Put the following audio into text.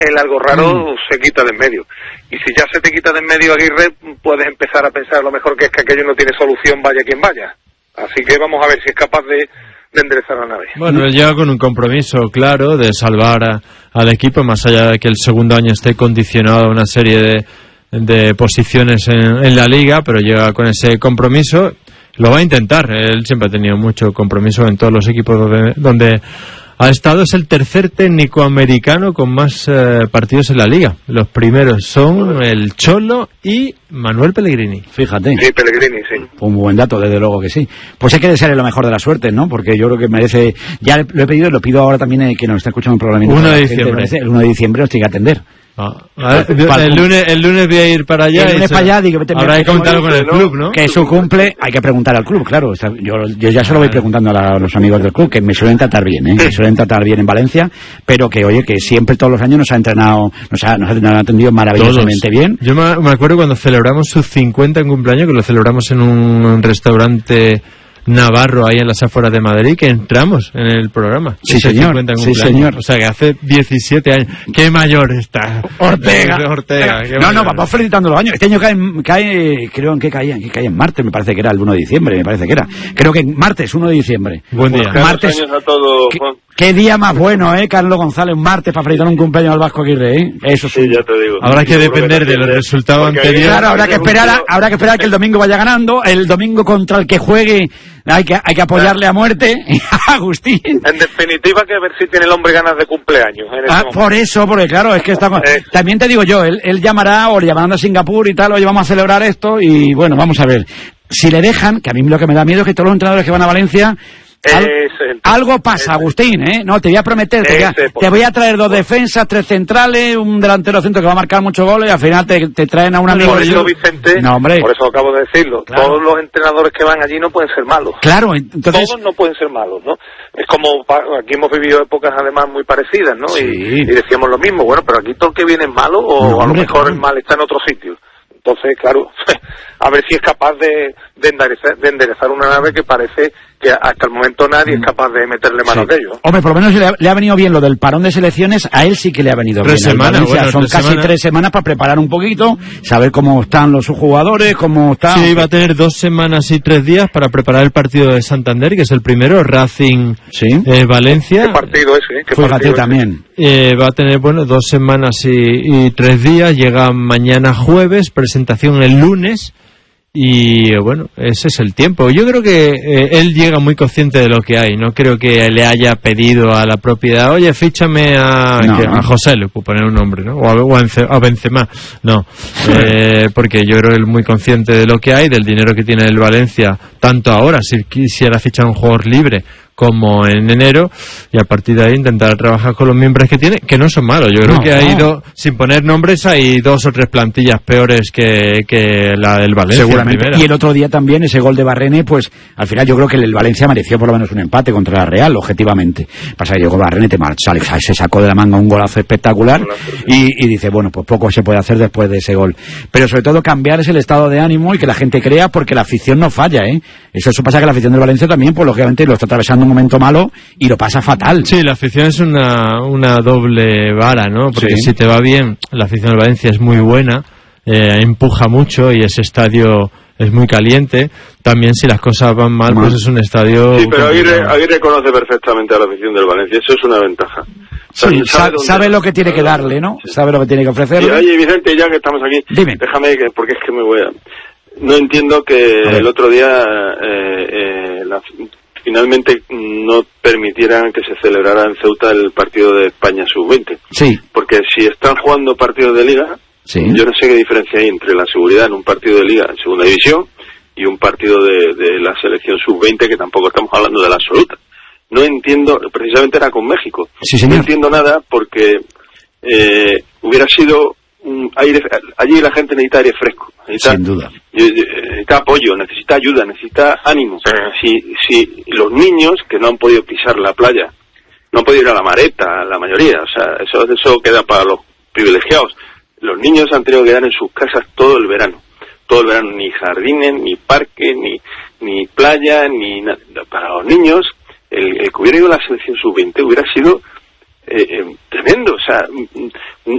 el algo raro se quita de en medio. Y si ya se te quita de en medio, Aguirre, puedes empezar a pensar a lo mejor que es que aquello no tiene solución, vaya quien vaya. Así que vamos a ver si es capaz de enderezar la nave. Bueno, él llega con un compromiso claro de salvar al equipo, más allá de que el segundo año esté condicionado a una serie de posiciones en la liga, pero llega con ese compromiso. Lo va a intentar. Él siempre ha tenido mucho compromiso en todos los equipos donde ha estado. Es el tercer técnico americano con más partidos en la liga. Los primeros son el Cholo y Manuel Pellegrini. Fíjate. Sí, Pellegrini, sí. Un buen dato, desde luego que sí. Pues hay que desearle lo mejor de la suerte, ¿no? Porque yo creo que merece... Ya lo he pedido y lo pido ahora también que nos está escuchando el programa. 1 de diciembre. El 1 de diciembre os tiene que atender. El lunes voy a ir para allá. El lunes para allá, digo, habrá que comentarlo con el club, ¿no? Que su cumple, hay que preguntar al club, claro. Yo ya se lo voy preguntando a los amigos del club, que me suelen tratar bien, me suelen tratar bien en Valencia, pero que, oye, que siempre todos los años nos ha entrenado, nos ha atendido maravillosamente bien. Yo me acuerdo cuando celebramos sus 50 en cumpleaños, que lo celebramos en un restaurante navarro ahí en las afueras de Madrid, que entramos en el programa. Sí, señor. Sí, señor. O sea, que hace 17 años. ¡Qué mayor está! Ortega. No, vamos felicitando los años. Este año cae, creo en que caía en martes, me parece que era el 1 de diciembre, me parece que era. Creo que en martes, 1 de diciembre. Buen día. Martes. Años a todos, Juan. Qué día más bueno, Carlos González, un martes para felicitar un cumpleaños al Vasco Aguirre, Eso sí, ya te digo. Habrá que depender de los resultados anteriores. Claro, habrá que esperar que el domingo vaya ganando, el domingo contra el que juegue hay que apoyarle a muerte, Agustín. En definitiva, que a ver si tiene el hombre ganas de cumpleaños. Por eso, porque claro, es que también te digo yo, él llamará, o le llamarán a Singapur y tal, oye, vamos a celebrar esto, y bueno, vamos a ver. Si le dejan, que a mí lo que me da miedo es que todos los entrenadores que van a Valencia... Algo pasa, Agustín, No, te voy a prometer, te voy a traer 2 defensas, 3 centrales, un delantero centro que va a marcar muchos goles, y al final te traen a un amigo. Por eso, Vicente, no, hombre. Por eso acabo de decirlo, claro. Todos los entrenadores que van allí no pueden ser malos. Claro, entonces... Todos no pueden ser malos, ¿no? Es como, aquí hemos vivido épocas además muy parecidas, ¿no? Sí. Y decíamos lo mismo, bueno, pero aquí todo el que viene es malo, o no, a lo mejor el mal está en otro sitio. Entonces, claro, a ver si es capaz de enderezar una nave que parece que hasta el momento nadie es capaz de meterle mano a ello. Hombre, por lo menos le ha venido bien lo del parón de selecciones, a él sí que le ha venido 3 bien. Semanas, son casi 3 semanas para preparar un poquito, saber cómo están los jugadores, cómo están... Sí, va a tener 2 semanas y 3 días para preparar el partido de Santander, que es el primero, Racing Valencia. ¿Qué partido ese? Fíjate también. Va a tener, 2 semanas y 3 días, llega mañana jueves, presentación el lunes. Y bueno, ese es el tiempo. Yo creo que él llega muy consciente de lo que hay. No creo que le haya pedido a la propiedad, oye, fíchame a José, le puedo poner un nombre, ¿no? O a Benzema. No, porque yo creo que él es muy consciente de lo que hay, del dinero que tiene el Valencia, tanto ahora, si quisiera fichar un jugador libre, como en enero, y a partir de ahí intentar trabajar con los miembros que tiene, que no son malos. Yo creo que ha ido, sin poner nombres, hay 2 o 3 plantillas peores que la del Valencia. Seguramente. Y el otro día también, ese gol de Barrene, pues al final yo creo que el Valencia mereció por lo menos un empate contra la Real, objetivamente. Pasa que llegó Barrene, se sacó de la manga un golazo espectacular, y dice, bueno, pues poco se puede hacer después de ese gol. Pero sobre todo cambiar es el estado de ánimo y que la gente crea, porque la afición no falla, Eso pasa que la afición del Valencia también, pues lógicamente lo está atravesando un momento malo y lo pasa fatal. Sí, la afición es una doble vara, ¿no? Porque si te va bien, la afición del Valencia es muy buena, empuja mucho y ese estadio es muy caliente. También si las cosas van mal, pues es un estadio... Sí, pero Aguirre conoce perfectamente a la afición del Valencia, eso es una ventaja. Sí, sabe lo que tiene que darle, ¿no? Sí. Sabe lo que tiene que ofrecerle. Oye, Vicente, ya que estamos aquí, dime. Déjame, porque es que me voy a... No entiendo que el otro día finalmente no permitieran que se celebrara en Ceuta el partido de España sub-20. Sí. Porque si están jugando partidos de liga, yo no sé qué diferencia hay entre la seguridad en un partido de liga en segunda división y un partido de la selección sub-20, que tampoco estamos hablando de la absoluta. No entiendo, precisamente era con México. Sí, señor. No entiendo nada porque hubiera sido allí la gente necesita aire fresco, sin duda, necesita apoyo, necesita ayuda, necesita ánimo. Si los niños que no han podido pisar la playa, no han podido ir a la Mareta, la mayoría, o sea, eso queda para los privilegiados. Los niños han tenido que quedar en sus casas todo el verano, ni jardines, ni parques, ni playa, ni nada. Para los niños, el que hubiera ido a la selección sub-20 hubiera sido tremendo, o sea,